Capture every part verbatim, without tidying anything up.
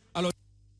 Alors,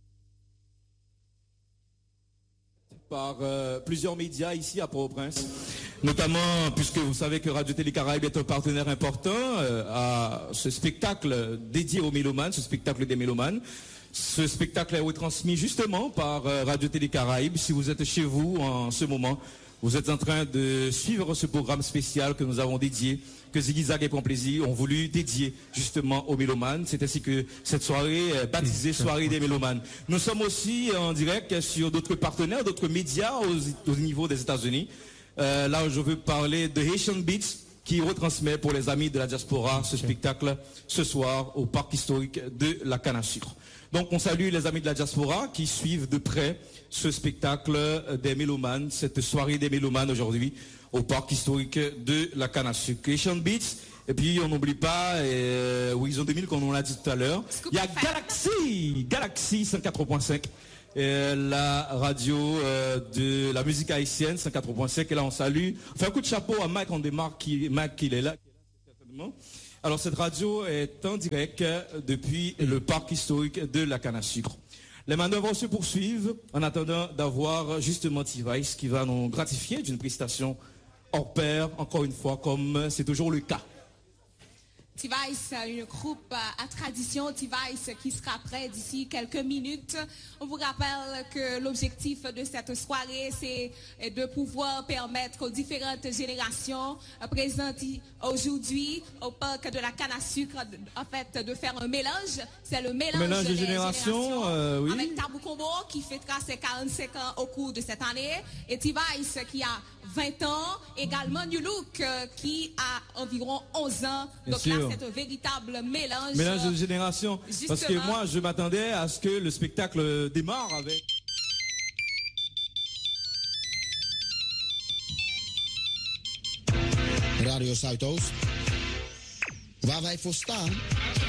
par euh, plusieurs médias ici à Port-au-Prince, notamment puisque vous savez que Radio Télé Caraïbes est un partenaire important euh, à ce spectacle dédié aux mélomanes, ce spectacle des mélomanes. Ce spectacle est retransmis justement par euh, Radio Télé Caraïbes. Si vous êtes chez vous en ce moment, vous êtes en train de suivre ce programme spécial que nous avons dédié, que Ziggy Zag et Point Plaisir ont voulu dédier justement aux mélomanes. C'est ainsi que cette soirée est baptisée Soirée des mélomanes. Nous sommes aussi en direct sur d'autres partenaires, d'autres médias au, au niveau des États-Unis. Euh, là, je veux parler de Haitian Beats qui retransmet pour les amis de la diaspora ce spectacle ce soir au parc historique de la Canne à Sucre. Donc on salue les amis de la diaspora qui suivent de près ce spectacle des mélomanes, cette soirée des mélomanes aujourd'hui au parc historique de la Canne à Sucre. Haitian Beats, et puis on n'oublie pas euh, Horizon deux mille comme on l'a dit tout à l'heure. Il y a Galaxy, Galaxy cent quatre point cinq, euh, la radio euh, de la musique haïtienne cent quatre point cinq. Et là on salue, on fait un coup de chapeau à Mike Andemar qui, Mike, qui est là, qui est là certainement. Alors cette radio est en direct depuis le parc historique de la Canne à Sucre. Les manœuvres se poursuivent en attendant d'avoir justement T-Vice qui va nous gratifier d'une prestation hors pair, encore une fois, comme c'est toujours le cas. T-Vice, une groupe à tradition, T-Vice qui sera prêt d'ici quelques minutes. On vous rappelle que l'objectif de cette soirée, c'est de pouvoir permettre aux différentes générations présentes aujourd'hui au parc de la Canne à Sucre, en fait, de faire un mélange. C'est le mélange, mélange des de générations, générations euh, oui. avec Tabou Combo qui fêtera ses quarante-cinq ans au cours de cette année et T-Vice qui a vingt ans, également New Look euh, qui a environ onze ans. Bien Donc sûr. là, c'est un véritable mélange. Mélange de génération. Parce que Justement. moi, je m'attendais à ce que le spectacle démarre avec... Radio Zuidoost. Waar wij voor staan